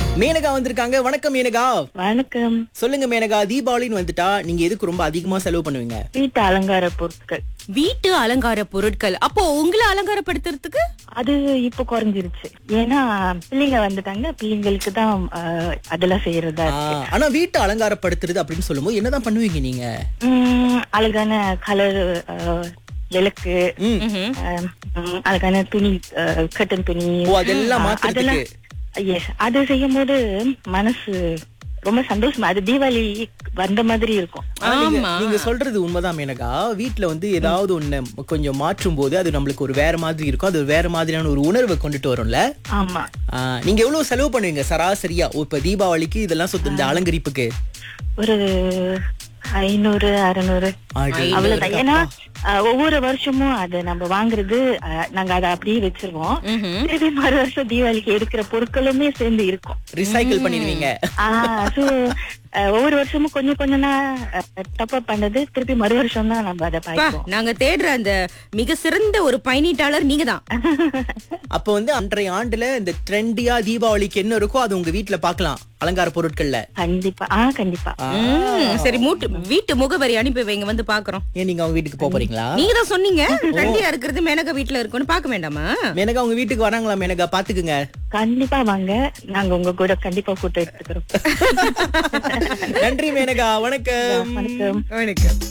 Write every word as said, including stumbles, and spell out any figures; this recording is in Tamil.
மேனகா வந்திருக்காங்க. வணக்கம் மேனகா. வணக்கம். சொல்லுங்க மேனகா, தீபாவளின்னு வந்துட்டா நீங்க எதுக்கு ரொம்ப அதிகமா செலவு பண்ணுவீங்க? வீட்டு அலங்கார பொருட்கள். வீட்டு அலங்கார பொருட்கள். அப்போ உங்களை அலங்காரப்படுத்துறதுக்கு அது இப்ப குறைஞ்சிருச்சு. ஏன்னா பிள்ளைங்க வந்துட்டாங்க, பிள்ளைங்களுக்கு தான் அஹ், அதெல்லாம் செய்யறதா ஆ, இருக்கு. ஆனா வீட்டை அலங்காரப்படுத்துறது அப்படின்னு சொல்லும்போது என்னதான் பண்ணுவீங்க நீங்க? உம், அழகான கலர் விளக்கு, ம். ம்ஹும். அஹ், உம், அழகான துணி, கட்டன் துணி, ஓ, அதெல்லாம் அஹ், மாத்துறதுக்கு. அதெல்லாம் yes, அது செய்யும் போது மனசு ரொம்ப சந்தோஷமா, அது தீபாவளி வந்த மாதிரி இருக்கும். ஆனா, நீங்க- ஆமா. நீங்க சொல்றது உண்மைதான் மேனகா. வீட்ல வந்து ஏதாவது ஒண்ணு கொஞ்சம் மாற்றும் போது அது நம்மளுக்கு ஒரு வேற மாதிரி இருக்கும். அது ஒரு வேற மாதிரியான ஒரு உணர்வை கொண்டுட்டு வரும்ல. ஆமா. ஆ, நீங்க எவ்வளவு செலவு பண்ணுவீங்க சராசரியா? ஓ, இப்ப தீபாவளிக்கு இதெல்லாம் சொத்து இந்த அலங்கரிப்புக்கு ஒரு ஐநூறு அறுநூறு அடே, அவ்வளவுதான். ஏன்னா அஹ், ஒவ்வொரு வருஷமும் அதை நம்ம வாங்குறது, அஹ், நாங்க அதை அப்படியே வச்சிருவோம். ம்ஹும். திருப்பி மறு வருஷம் தீபாவளிக்கு எடுக்கிற பொருட்களுமே சேர்ந்து இருக்கும். ரிசைக்கிள் பண்ணிடுவீங்க. ஆஹ் so, அஹ், ஒவ்வொரு வருஷமும் கொஞ்சம் கொஞ்சம் டப் அப் பண்ணது, திருப்பி மறு வருஷம் தான் நம்ம அதை பா, பாய்ப்போம். நாங்க தேடுற அந்த மிக சிறந்த ஒரு பயணீட்டாளர் நீங்க தான். அப்ப வந்து அன்றைய ஆண்டுல இந்த ட்ரெண்டியா தீபாவளிக்கு என்ன இருக்கோ அது உங்க வீட்ல பார்க்கலாம் அலங்கார பொருட்கள்ல. கண்டிப்பா. ஆஹ் கண்டிப்பா. ஆ, சரி, மூட்டு வீட்டு முகவரி அனுப்பி வைங்க, வந்து பாக்குறோம். ஏன் நீங்க அவங்க வீட்டுக்கு போக போறீங்களா? நீங்க தான் சொன்னீங்க ரெண்டியா இருக்கிறது மேனகா வீட்டுல இருக்குன்னு பாக்க வேண்டாமா? மேனகா உங்க வீட்டுக்கு வராங்களா மேனகா? பாத்துக்குங்க. கண்டிப்பா வாங்க, நாங்க உங்க கூட கண்டிப்பா கூட்ட எடுத்துக்கிறோம். நன்றி மேனகா. வணக்கம். வணக்கம். வணக்கம்.